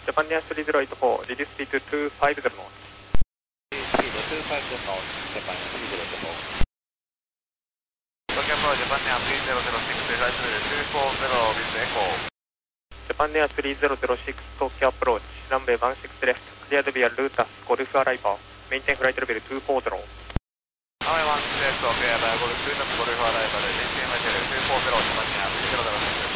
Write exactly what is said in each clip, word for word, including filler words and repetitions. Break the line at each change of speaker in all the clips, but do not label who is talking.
Japan Air three zero eight four, reduce speed to two five zero knots.
Speed two five zero knots, Japan three zero eight four.
Tokyo Pro, Japan Air three zero zero six, flight two four zero with echo.
Japan Air three zero zero six, Tokyo approach, runway one six left, cleared via Lotus, Golf arrival, maintain flight level two four zero.
Runway one six left, okay, by Golf Lotus, Golf arrival, maintain flight level two four zero, Japan Air three zero zero six.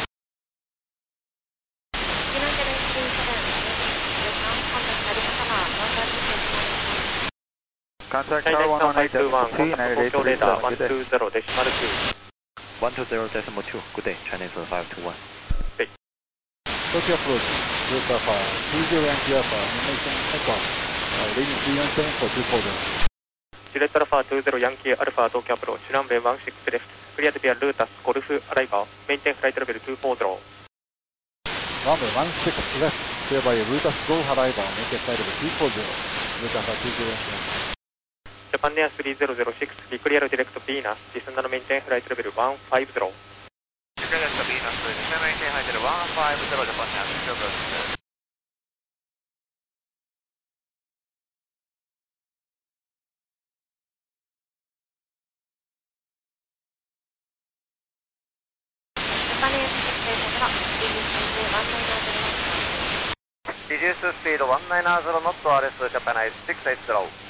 Contact
China
tower one eight two one,
two, Tokyo radar one two zero decimal two.
one two zero decimal two, good day, Chinese five two one.
Tokyo approach, Delta Alpha, three zero Yankee Alpha, information echo, uh, leading three one seven for two four zero.
Juliet Alpha two zero Yankee Alpha, Tokyo approach, runway one six left, cleared via Lotus, Golf arrival, maintain flight level two four zero.
Runway one six left, cleared by Lotus Golf arrival, maintain flight level two four zero, Delta Alpha two zero Yankee Alpha.
Japan Air three zero zero six, declare direct Venus, descend and maintain flight level one five zero.
Declare direct Venus, descend and maintain flight level one five zero, Japan Air three zero zero six. Reduce speed one nine zero knots, R S Japan Air six eight zero.